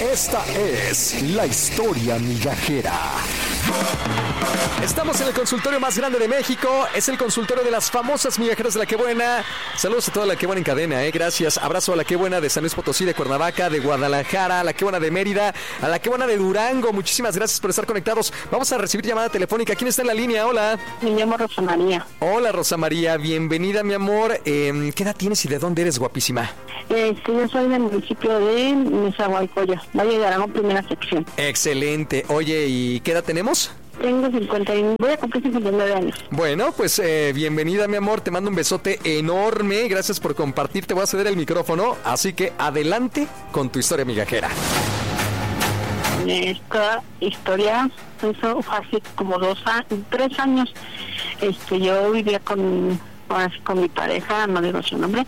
Esta es la historia migajera. Estamos en el consultorio más grande de México. Es el consultorio de las famosas migajeras de La Qué Buena. Saludos a toda La Qué Buena en cadena, gracias. Abrazo a La Qué Buena de San Luis Potosí, de Cuernavaca, de Guadalajara, a La Qué Buena de Mérida, a La Qué Buena de Durango. Muchísimas gracias por estar conectados. Vamos a recibir llamada telefónica. ¿Quién está en la línea? Hola. Me llamo Rosa María. Hola, Rosa María. Bienvenida, mi amor. ¿Qué edad tienes y de dónde eres, guapísima? Yo soy del municipio de Nezahualcóyotl, Valle de Aragón, primera sección. Excelente. Oye, ¿y qué edad tenemos? Tengo 51, voy a cumplir 59 años. Bueno, pues bienvenida, mi amor. Te mando un besote enorme. Gracias por compartir. Te voy a ceder el micrófono. Así que adelante con tu historia migajera. Esta historia hizo hace como 3 años. Yo vivía con mi pareja, no digo su nombre,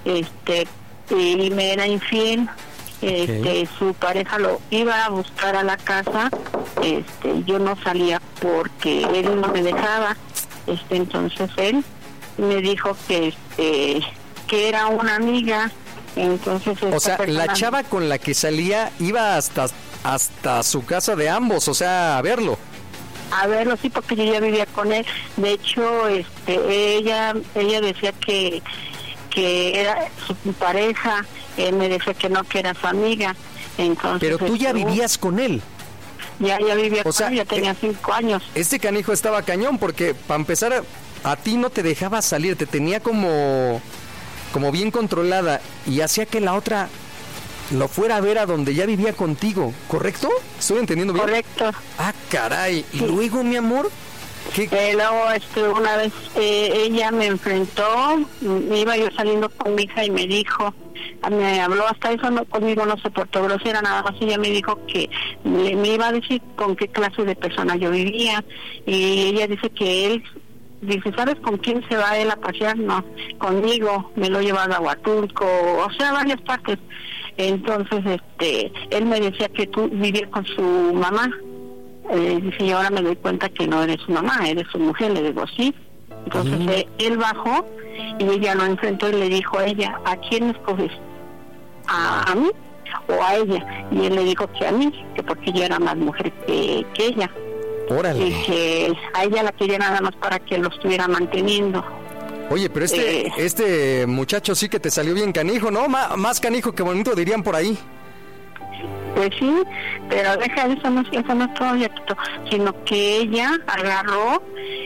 y me era infiel. Okay. Su pareja lo iba a buscar a la casa, yo no salía porque él no me dejaba, entonces él me dijo que era una amiga, entonces o sea, persona... la chava con la que salía iba hasta su casa de ambos, o sea, a verlo. A verlo, sí, porque yo ya vivía con él. De hecho, ella decía que era su pareja. Él me decía que no, que era su amiga. Entonces, pero tú ya vivías con él. Ya vivía con él, ya tenía 5 años. Este canijo estaba cañón porque, para empezar, a ti no te dejaba salir, te tenía como bien controlada y hacía que la otra lo fuera a ver a donde ya vivía contigo, ¿correcto? ¿Estoy entendiendo bien? Correcto. Ah, caray. ¿Y luego, mi amor? Luego, una vez ella me enfrentó, iba yo saliendo con mi hija y me dijo, me habló hasta eso, conmigo no se portó grosera, nada más ella me dijo que me iba a decir con qué clase de persona yo vivía, y ella dice que él, ¿sabes con quién se va él a pasear? No, conmigo, me lo lleva a Huatulco, o sea, varias partes. Entonces, él me decía que tú vivías con su mamá. Dice, y ahora me doy cuenta que no eres su mamá, eres su mujer. Le digo, sí. Entonces él bajó y ella lo enfrentó y le dijo a ella, ¿a quién escoges? ¿A mí o a ella? Y él le dijo que a mí, que porque yo era más mujer que ella. Órale. Y que a ella la quería nada más para que lo estuviera manteniendo. Oye, pero este muchacho sí que te salió bien canijo, ¿no? Más canijo que bonito, dirían por ahí. Pues sí, pero deja eso no es todo, sino que ella agarró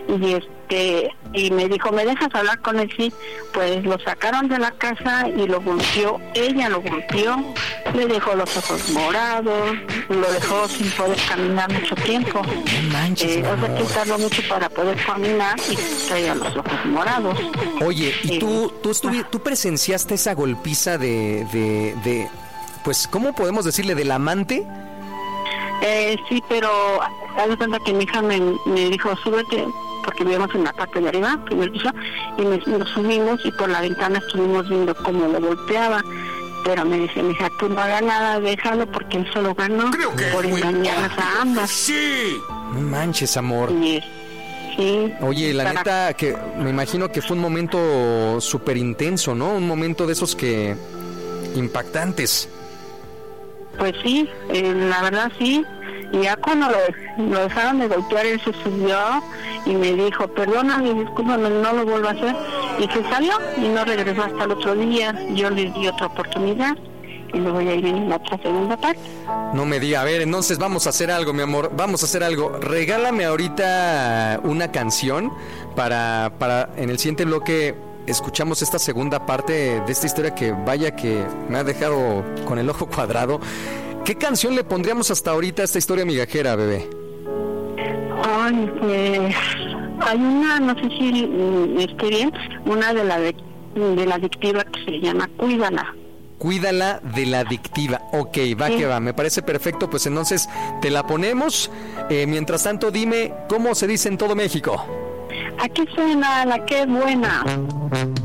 y me dijo, ¿me dejas hablar con él? Sí, pues lo sacaron de la casa y lo golpeó, ella lo golpeó, le dejó los ojos morados, lo dejó sin poder caminar mucho tiempo. No manches, o sea, que tardó mucho para poder caminar y traía los ojos morados. Oye, ¿y tú presenciaste esa golpiza de pues, ¿cómo podemos decirle, del amante? Sí, pero haz de cuenta que mi hija me dijo, súbete, porque vivíamos en la parte de arriba, primer piso, y nos subimos y por la ventana estuvimos viendo cómo lo golpeaba. Pero me dice, mi hija, tú no hagas nada, déjalo, porque él solo ganó por engañarlas a ambas. ¡Sí! No manches, amor. Sí. Oye, la neta, que me imagino que fue un momento súper intenso, ¿no? Un momento de esos que... impactantes. Pues sí, la verdad sí. Y ya cuando lo dejaron de golpear, él se subió y me dijo, perdóname, discúlpame, no lo vuelvo a hacer. Y se salió y no regresó hasta el otro día. Yo le di otra oportunidad y luego ya iré en la otra segunda parte. No me diga, a ver, entonces vamos a hacer algo, mi amor, vamos a hacer algo. Regálame ahorita una canción para en el siguiente bloque escuchamos esta segunda parte de esta historia que vaya que me ha dejado con el ojo cuadrado. ¿Qué canción le pondríamos hasta ahorita a esta historia migajera, bebé? Ay, pues hay una, no sé si esté bien, una de la adictiva que se llama Cuídala. Cuídala de la adictiva. Ok, va sí. Que va, me parece perfecto, pues entonces te la ponemos. Mientras tanto, dime, ¿cómo se dice en todo México? Aquí suena La Qué Buena.